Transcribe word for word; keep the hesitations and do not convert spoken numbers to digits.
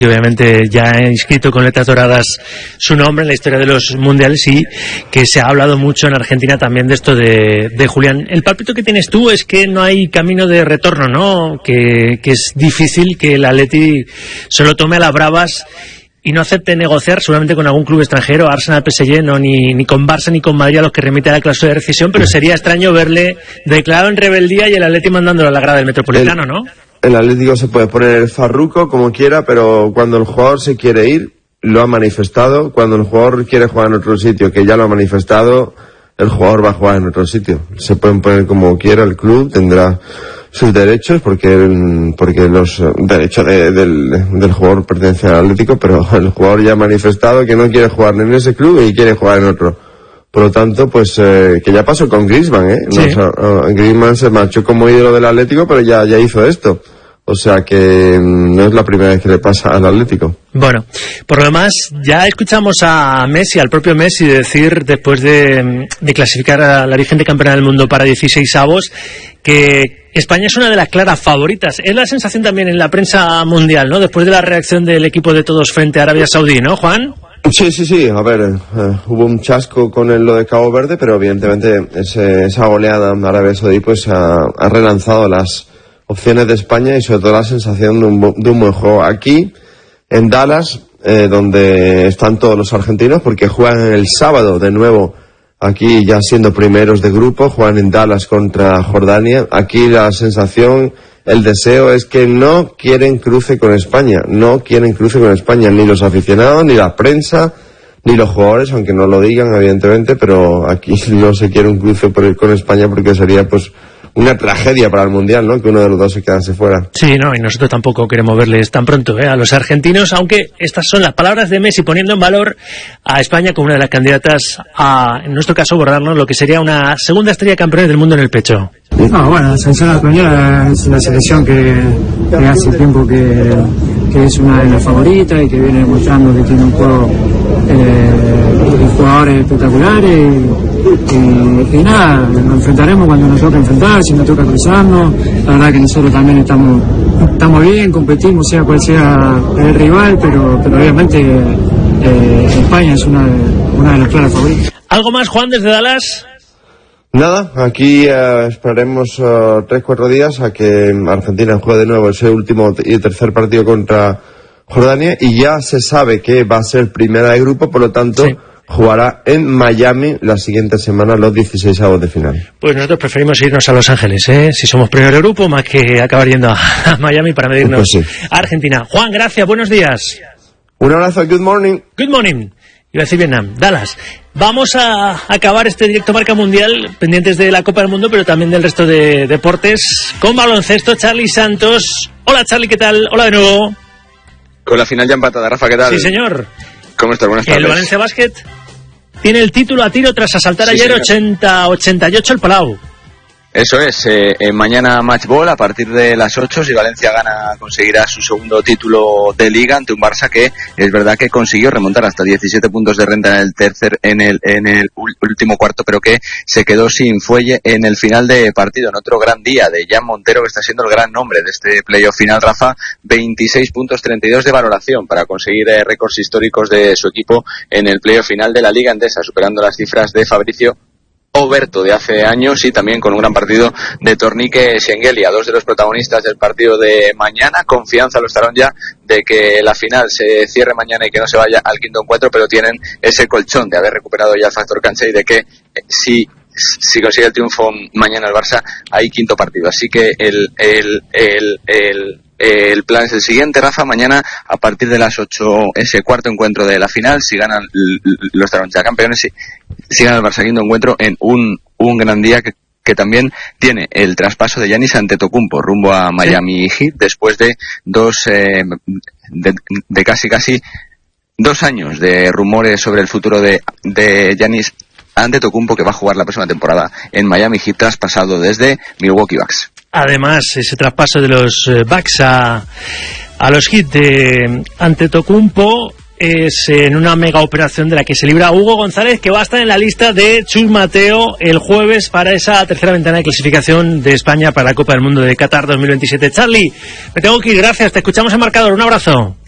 y obviamente ya ha inscrito con letras doradas su nombre en la historia de los mundiales, y que se ha hablado mucho en Argentina también de esto de, de Julián. El palpito que tienes tú es que no hay camino de retorno, ¿no? Que, que es difícil que el Atleti se lo tome a las bravas y no acepte negociar seguramente con algún club extranjero, Arsenal, P S G, no, ni, ni con Barça ni con Madrid, a los que remite a la cláusula de rescisión, pero sería extraño verle declarado en rebeldía y el Atleti mandándolo a la grada del Metropolitano, ¿no? El Atlético se puede poner farruco como quiera, pero cuando el jugador se quiere ir, lo ha manifestado. Cuando el jugador quiere jugar en otro sitio, que ya lo ha manifestado, el jugador va a jugar en otro sitio. Se pueden poner como quiera, el club tendrá sus derechos, porque porque los derechos de, del, del jugador pertenecen al Atlético, pero el jugador ya ha manifestado que no quiere jugar en ese club y quiere jugar en otro. Por lo tanto, pues, eh, que ya pasó con Griezmann, ¿eh? Sí. No, o sea, uh, Griezmann se marchó como ídolo del Atlético, pero ya, ya hizo esto. O sea que um, no es la primera vez que le pasa al Atlético. Bueno, por lo demás, ya escuchamos a Messi, al propio Messi, decir, después de, de clasificar a la vigente campeona del mundo para dieciséis avos, que España es una de las claras favoritas. Es la sensación también en la prensa mundial, ¿no? Después de la reacción del equipo de todos frente a Arabia Saudí, ¿no, Juan? Sí, sí, sí, a ver, eh, hubo un chasco con el, lo de Cabo Verde, pero evidentemente ese, esa goleada en Arabia Saudí pues ha, ha relanzado las opciones de España y sobre todo la sensación de un, de un buen juego. Aquí, en Dallas, eh, donde están todos los argentinos, porque juegan el sábado de nuevo, aquí ya siendo primeros de grupo, juegan en Dallas contra Jordania. Aquí la sensación, el deseo es que no quieren cruce con España, no quieren cruce con España, ni los aficionados, ni la prensa, ni los jugadores, aunque no lo digan evidentemente, pero aquí no se quiere un cruce por ir con España porque sería pues una tragedia para el Mundial, ¿no? Que uno de los dos se quedase fuera. Sí, no, y nosotros tampoco queremos verles tan pronto, ¿eh? A los argentinos, aunque estas son las palabras de Messi poniendo en valor a España como una de las candidatas a, en nuestro caso, borrarnos lo que sería una segunda estrella campeona del mundo en el pecho. No, bueno, la selección española es una selección que, que hace tiempo que, que es una de las favoritas y que viene demostrando que tiene un juego eh, de jugadores espectaculares y, y, y nada, nos enfrentaremos cuando nos toca enfrentar, si nos toca cruzarnos. La verdad que nosotros también estamos estamos bien, competimos sea cual sea el rival, pero, pero obviamente eh, España es una de, una de las claras favoritas. ¿Algo más, Juan, desde Dallas? Nada, aquí uh, esperaremos uh, tres, cuatro días a que Argentina juegue de nuevo ese último y tercer partido contra Jordania y ya se sabe que va a ser primera de grupo, por lo tanto sí, jugará en Miami la siguiente semana los dieciséis avos de final. Pues nosotros preferimos irnos a Los Ángeles, ¿eh? Si somos primer de grupo, más que acabar yendo a Miami para medirnos pues sí, a Argentina. Juan, gracias, buenos días. Un abrazo, good morning. Good morning. Iba a decir Vietnam, Dallas. Vamos a acabar este directo Marca Mundial, pendientes de la Copa del Mundo, pero también del resto de deportes, con baloncesto. Charly Santos. Hola, Charly, ¿qué tal? Hola de nuevo. Con la final ya empatada, Rafa, ¿qué tal? Sí, señor. ¿Cómo estás? Buenas tardes. El Valencia Basket tiene el título a tiro tras asaltar sí, ayer señor. ochenta a ochenta y ocho el Palau. Eso es, eh, eh, mañana match ball a partir de las ocho, si Valencia gana conseguirá su segundo título de Liga ante un Barça que es verdad que consiguió remontar hasta diecisiete puntos de renta en el tercer en el en el último cuarto, pero que se quedó sin fuelle en el final de partido, en otro gran día de Jan Montero, que está siendo el gran nombre de este playoff final, Rafa. Veintiséis puntos, treinta y dos de valoración para conseguir eh, récords históricos de su equipo en el playoff final de la Liga Endesa, superando las cifras de Fabricio Oberto de hace años y también con un gran partido de Tornique Schengelia, dos de los protagonistas del partido de mañana. Confianza lo estarán ya de que la final se cierre mañana y que no se vaya al quinto encuentro, pero tienen ese colchón de haber recuperado ya el factor cancha y de que eh, si si consigue el triunfo mañana el Barça hay quinto partido, así que el el el el El plan es el siguiente, Rafa, mañana a partir de las ocho, ese cuarto encuentro de la final, si ganan los ya campeones, si, si ganan el Barça quinto encuentro en un, un gran día que, que también tiene el traspaso de Giannis Antetokounmpo rumbo a Miami ¿Sí? Heat después de dos, eh, de, de casi casi dos años de rumores sobre el futuro de, de Giannis Antetokounmpo, que va a jugar la próxima temporada en Miami Heat, traspasado desde Milwaukee Bucks. Además, ese traspaso de los Bucks a, a los Heat de Antetokounmpo es en una mega operación de la que se libra Hugo González, que va a estar en la lista de Chus Mateo el jueves para esa tercera ventana de clasificación de España para la Copa del Mundo de Qatar dos mil veintisiete. Charly, me tengo que ir, gracias, te escuchamos en Marcador, un abrazo.